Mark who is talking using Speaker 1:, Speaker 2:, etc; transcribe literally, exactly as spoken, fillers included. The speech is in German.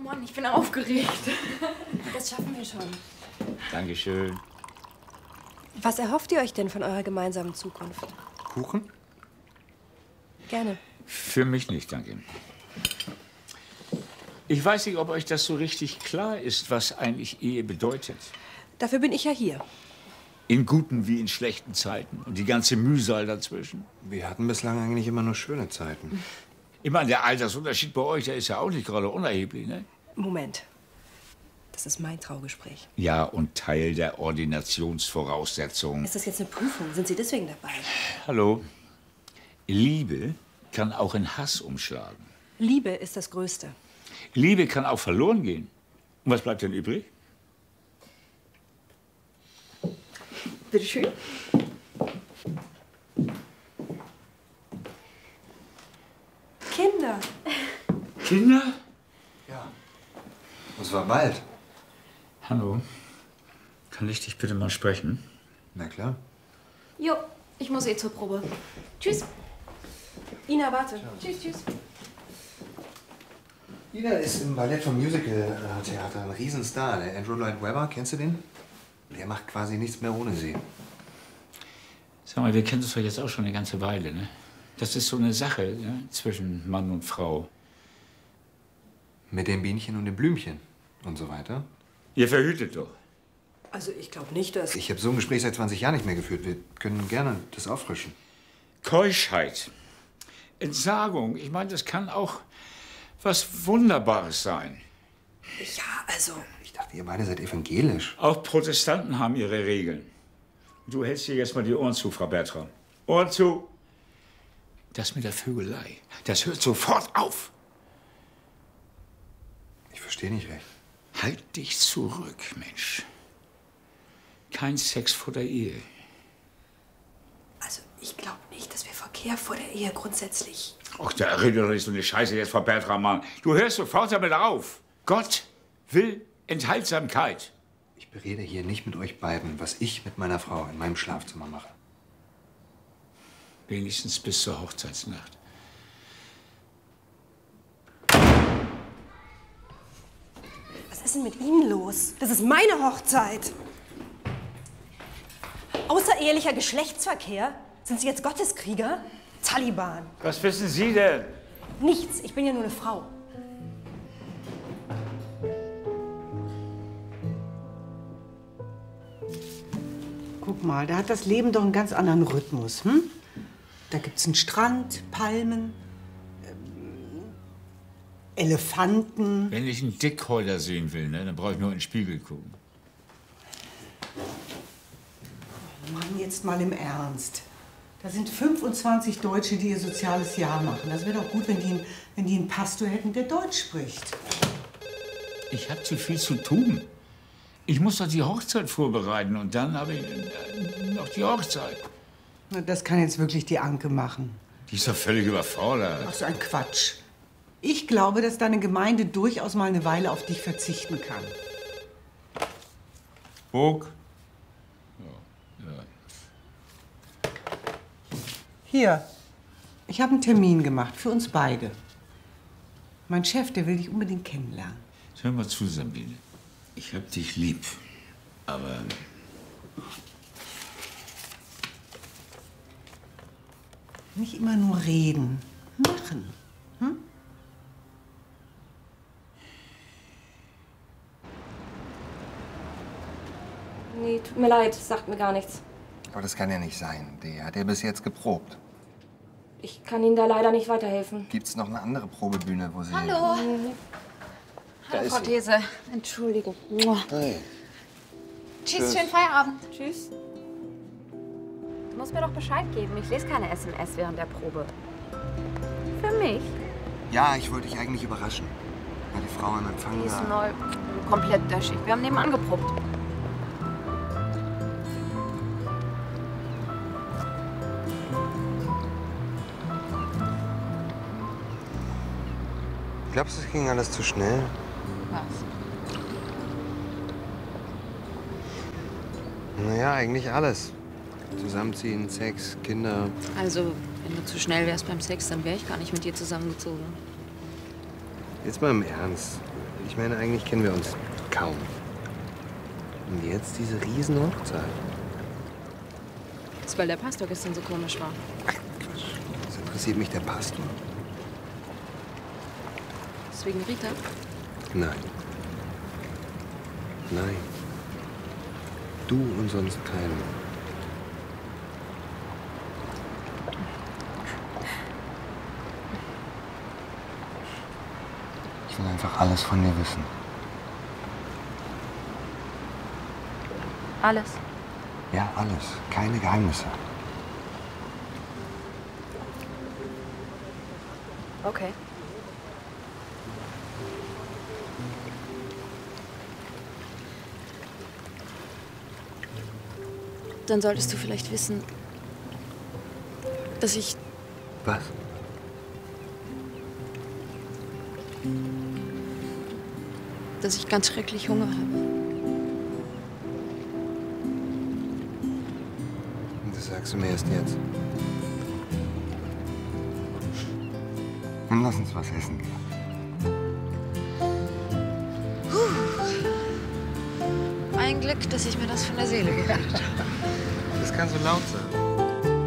Speaker 1: Mann, ich bin aufgeregt. Das schaffen wir schon.
Speaker 2: Dankeschön.
Speaker 3: Was erhofft ihr euch denn von eurer gemeinsamen Zukunft?
Speaker 2: Kuchen?
Speaker 3: Gerne.
Speaker 2: Für mich nicht, danke. Ich weiß nicht, ob euch das so richtig klar ist, was eigentlich Ehe bedeutet.
Speaker 3: Dafür bin ich ja hier.
Speaker 2: In guten wie in schlechten Zeiten. Und die ganze Mühsal dazwischen.
Speaker 4: Wir hatten bislang eigentlich immer nur schöne Zeiten.
Speaker 2: Ich meine, der Altersunterschied bei euch, der ist ja auch nicht gerade unerheblich, ne?
Speaker 3: Moment. Das ist mein Traugespräch.
Speaker 2: Ja, und Teil der Ordinationsvoraussetzungen.
Speaker 3: Ist das jetzt eine Prüfung? Sind Sie deswegen dabei?
Speaker 2: Hallo? Liebe kann auch in Hass umschlagen.
Speaker 3: Liebe ist das Größte.
Speaker 2: Liebe kann auch verloren gehen. Und was bleibt denn übrig?
Speaker 3: Bitte schön. Kinder.
Speaker 2: Kinder?
Speaker 4: Ja. Und zwar bald.
Speaker 2: Hallo. Kann ich dich bitte mal sprechen?
Speaker 4: Na klar.
Speaker 1: Jo, ich muss eh zur Probe. Tschüss.
Speaker 3: Ina, warte.
Speaker 4: Ciao.
Speaker 1: Tschüss, tschüss.
Speaker 4: Ina ist im Ballett vom Musical-Theater ein Riesenstar. Der Andrew Lloyd Webber, kennst du den? Der macht quasi nichts mehr ohne sie.
Speaker 2: Sag mal, wir kennen uns doch jetzt auch schon eine ganze Weile, ne? Das ist so eine Sache, ja, zwischen Mann und Frau.
Speaker 4: Mit dem Bienchen und dem Blümchen und so weiter.
Speaker 2: Ihr verhütet doch.
Speaker 3: Also ich glaube nicht, dass...
Speaker 4: Ich habe so ein Gespräch seit zwanzig Jahren nicht mehr geführt. Wir können gerne das auffrischen.
Speaker 2: Keuschheit, Entsagung, ich meine, das kann auch was Wunderbares sein.
Speaker 3: Ja, also...
Speaker 4: Ich dachte, ihr beide seid evangelisch.
Speaker 2: Auch Protestanten haben ihre Regeln. Du hältst dir jetzt mal die Ohren zu, Frau Bertram. Ohren zu! Das mit der Vögelei, das hört sofort auf.
Speaker 4: Ich verstehe nicht recht.
Speaker 2: Halt dich zurück, Mensch. Kein Sex vor der Ehe.
Speaker 3: Also ich glaube nicht, dass wir Verkehr vor der Ehe grundsätzlich...
Speaker 2: Ach, da redet doch nicht so eine Scheiße jetzt, Frau Bertram, Mann. Du hörst sofort damit auf. Gott will Enthaltsamkeit.
Speaker 4: Ich berede hier nicht mit euch beiden, was ich mit meiner Frau in meinem Schlafzimmer mache.
Speaker 2: Wenigstens bis zur Hochzeitsnacht.
Speaker 3: Was ist denn mit Ihnen los? Das ist meine Hochzeit. Außerehelicher Geschlechtsverkehr? Sind Sie jetzt Gotteskrieger? Taliban.
Speaker 2: Was wissen Sie denn?
Speaker 3: Nichts. Ich bin ja nur eine Frau.
Speaker 5: Guck mal, da hat das Leben doch einen ganz anderen Rhythmus. Hm? Da gibt's einen Strand, Palmen, ähm, Elefanten.
Speaker 2: Wenn ich einen Dickhäuter sehen will, ne, dann brauche ich nur in den Spiegel gucken.
Speaker 5: Mann, jetzt mal im Ernst. Da sind fünfundzwanzig Deutsche, die ihr soziales Jahr machen. Das wäre doch gut, wenn die, einen, wenn die einen Pastor hätten, der Deutsch spricht.
Speaker 2: Ich habe zu viel zu tun. Ich muss doch die Hochzeit vorbereiten und dann habe ich noch die Hochzeit.
Speaker 5: Na, das kann jetzt wirklich die Anke machen.
Speaker 2: Die ist doch völlig überfordert.
Speaker 5: Ach, so ein Quatsch. Ich glaube, dass deine Gemeinde durchaus mal eine Weile auf dich verzichten kann.
Speaker 2: Burg? Ja, ja.
Speaker 5: Hier, ich habe einen Termin gemacht für uns beide. Mein Chef, der will dich unbedingt kennenlernen.
Speaker 2: Hör mal zu, Sabine. Ich hab dich lieb, aber...
Speaker 5: Nicht immer nur reden, machen. Hm?
Speaker 1: Nee, tut mir leid, sagt mir gar nichts.
Speaker 4: Aber das kann ja nicht sein. Der hat ja bis jetzt geprobt.
Speaker 1: Ich kann Ihnen da leider nicht weiterhelfen.
Speaker 4: Gibt's noch eine andere Probebühne, wo sie...
Speaker 6: Hallo.
Speaker 4: Da
Speaker 6: Hallo,
Speaker 4: ist
Speaker 6: Frau
Speaker 4: sie.
Speaker 6: These. Entschuldigung.
Speaker 4: Hey.
Speaker 6: Tschüss,
Speaker 4: Tschüss.
Speaker 6: schönen Feierabend.
Speaker 1: Tschüss.
Speaker 6: Du musst mir doch Bescheid geben. Ich lese keine S M S während der Probe. Für mich?
Speaker 4: Ja, ich wollte dich eigentlich überraschen. Weil die Frau am Empfang
Speaker 6: Die ist
Speaker 4: war.
Speaker 6: neu. Komplett döschig. Wir haben nebenan geprobt.
Speaker 4: Glaubst du, es ging alles zu schnell?
Speaker 6: Was?
Speaker 4: Naja, eigentlich alles. Zusammenziehen, Sex, Kinder.
Speaker 6: Also, wenn du zu schnell wärst beim Sex, dann wäre ich gar nicht mit dir zusammengezogen.
Speaker 4: Jetzt mal im Ernst. Ich meine, eigentlich kennen wir uns kaum. Und jetzt diese Riesenhochzeit.
Speaker 1: Das ist, weil der Pastor gestern so komisch war.
Speaker 4: Ach, Quatsch. Das interessiert mich der Pastor.
Speaker 1: Deswegen Rita?
Speaker 4: Nein. Nein. Du und sonst keinen. Ich will einfach alles von dir wissen.
Speaker 1: Alles.
Speaker 4: Ja, alles. Keine Geheimnisse.
Speaker 1: Okay. Dann solltest du vielleicht wissen, dass ich...
Speaker 4: Was?
Speaker 1: dass ich ganz schrecklich Hunger habe.
Speaker 4: Das sagst du mir erst jetzt. Dann lass uns was essen gehen.
Speaker 1: Ein Glück, dass ich mir das von der Seele geredet habe.
Speaker 4: Das kann so laut sein.